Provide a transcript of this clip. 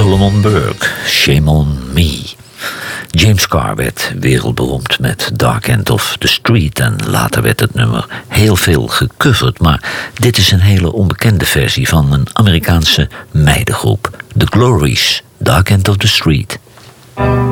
Solomon Burke, Shame on Me. James Carr werd wereldberoemd met Dark End of the Street en later werd het nummer heel veel gecoverd, maar dit is een hele onbekende versie van een Amerikaanse meidengroep, The Glories, Dark End of the Street.